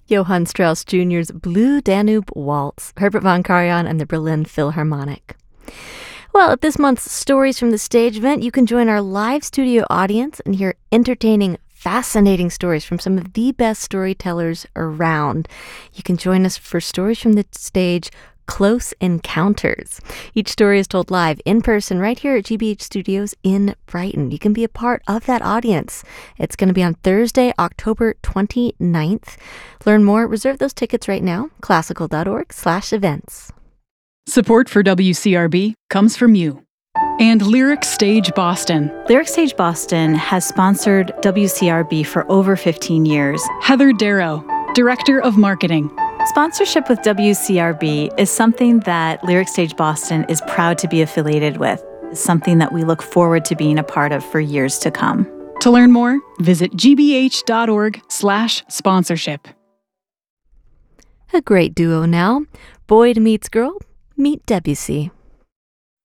Johann Strauss Jr.'s Blue Danube Waltz, Herbert von Karajan and the Berlin Philharmonic. Well, at this month's Stories from the Stage event, you can join our live studio audience and hear entertaining, fascinating stories from some of the best storytellers around. You can join us for Stories from the Stage Close Encounters. Each story is told live in person right here at GBH Studios in Brighton. You can be a part of that audience. It's going to be on Thursday, October 29th. Learn more, reserve those tickets right now, classical.org/events. Support for WCRB comes from you and Lyric Stage Boston. Lyric Stage Boston has sponsored WCRB for over 15 years. Heather Darrow, Director of Marketing. Sponsorship with WCRB is something that Lyric Stage Boston is proud to be affiliated with. It's something that we look forward to being a part of for years to come. To learn more, visit gbh.org/sponsorship. A great duo now. Boyd meets girl, meet Debussy.